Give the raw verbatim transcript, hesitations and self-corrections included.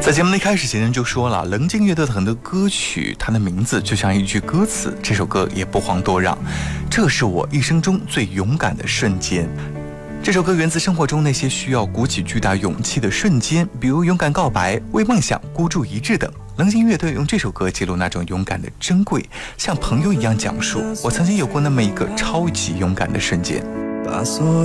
在节目的一开始，杰人就说了，棱镜乐队的很多歌曲，它的名字就像一句歌词，这首歌也不遑多让。这是我一生中最勇敢的瞬间。这首歌源自生活中那些需要鼓起巨大勇气的瞬间，比如勇敢告白、为梦想孤注一掷等。棱镜乐队用这首歌记录那种勇敢的珍贵，像朋友一样讲述我曾经有过那么一个超级勇敢的瞬间。 把所